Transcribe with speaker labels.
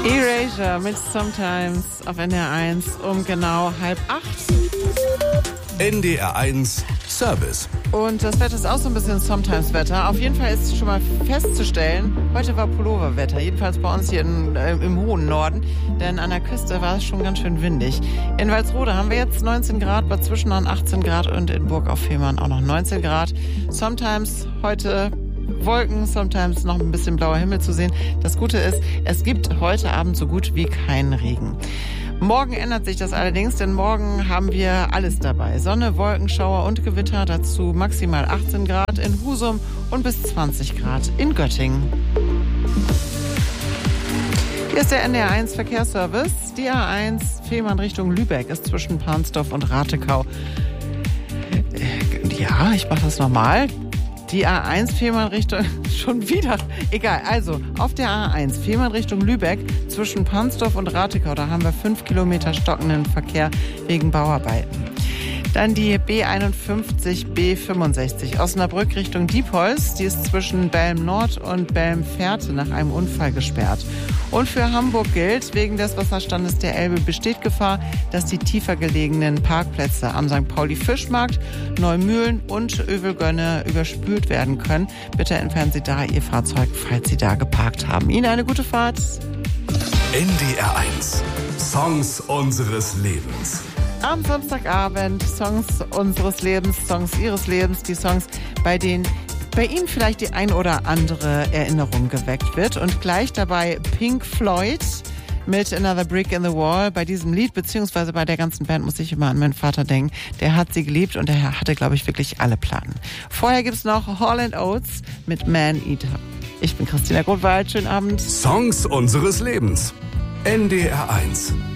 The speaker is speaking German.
Speaker 1: Erasure mit Sometimes auf NDR 1 um genau 7:30.
Speaker 2: NDR 1 Service.
Speaker 1: Und das Wetter ist auch so ein bisschen Sometimes-Wetter. Auf jeden Fall ist schon mal festzustellen, heute war Pulloverwetter, jedenfalls bei uns hier im hohen Norden, denn an der Küste war es schon ganz schön windig. In Walsrode haben wir jetzt 19 Grad, Bad Zwischenahn 18 Grad und in Burg auf Fehmarn auch noch 19 Grad. Sometimes heute Wolken, sometimes noch ein bisschen blauer Himmel zu sehen. Das Gute ist, es gibt heute Abend so gut wie keinen Regen. Morgen ändert sich das allerdings, denn morgen haben wir alles dabei. Sonne, Wolken, Schauer und Gewitter, dazu maximal 18 Grad in Husum und bis 20 Grad in Göttingen. Hier ist der NDR 1 Verkehrsservice. Die A1 Fehmarn Richtung Lübeck ist zwischen Pansdorf und Ratekau. Ja, ich mache das nochmal. Die A1 Fehmarn Richtung, schon wieder, egal, also auf der A1 Fehmarn Richtung Lübeck zwischen Pansdorf und Ratekau, da haben wir 5 Kilometer stockenden Verkehr wegen Bauarbeiten. Dann die B51, B65 Osnabrück Richtung Diepholz, die ist zwischen Belm Nord und Belm Fährte nach einem Unfall gesperrt. Und für Hamburg gilt, wegen des Wasserstandes der Elbe besteht Gefahr, dass die tiefer gelegenen Parkplätze am St. Pauli-Fischmarkt, Neumühlen und Övelgönne überspült werden können. Bitte entfernen Sie da Ihr Fahrzeug, falls Sie da geparkt haben. Ihnen eine gute Fahrt.
Speaker 2: NDR 1 Songs unseres Lebens.
Speaker 1: Am Samstagabend Songs unseres Lebens, Songs Ihres Lebens, die Songs, bei denen bei Ihnen vielleicht die ein oder andere Erinnerung geweckt wird. Und gleich dabei Pink Floyd mit Another Brick in the Wall. Bei diesem Lied, beziehungsweise bei der ganzen Band, muss ich immer an meinen Vater denken. Der hat sie geliebt und der hatte, glaube ich, wirklich alle Platten. Vorher gibt's noch Hall & Oates mit Man Eater. Ich bin Christina Grotwald. Schönen Abend.
Speaker 2: Songs unseres Lebens. NDR 1.